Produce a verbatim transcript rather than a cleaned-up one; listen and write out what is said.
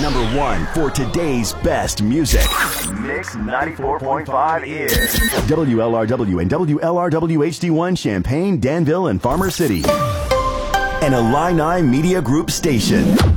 number one for today's best music. Mix ninety-four point five is W L R W and W L R W H D one Champaign, Danville, and Farmer City. An Illini Media Group station.